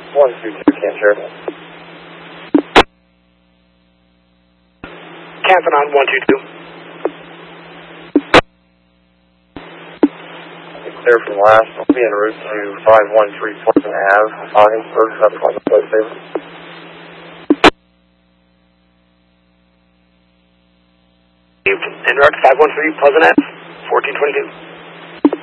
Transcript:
122, can't share. Canton on 122. Clear from last. I'll be en route to 513 Pleasant Ave, Ogdensburg. That's on the place saver. En route 513 Pleasant Ave, 1422.